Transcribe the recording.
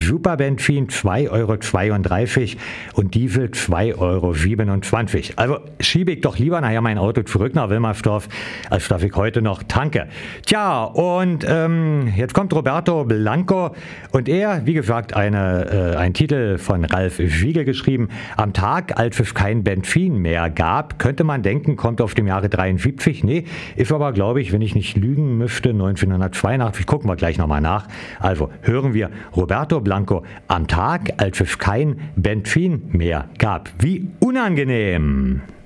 Superbenzin 2,32 € und Diesel 2,27 €. Also schiebe ich doch lieber nachher mein Auto zurück nach Wilmersdorf, als dass ich heute noch tanke. Tja, und jetzt kommt Roberto Blanco und er, wie gesagt, ein Titel von Ralf Wiegel geschrieben. Am Tag, als es kein Benzin mehr gab, könnte man denken, kommt auf dem Jahre 73. Nee, ist aber, glaube ich, wenn ich nicht lügen müsste, 1982. Gucken wir gleich nochmal nach. Also hören wir Roberto Blanco am Tag, als es kein Benzin mehr gab. Wie unangenehm!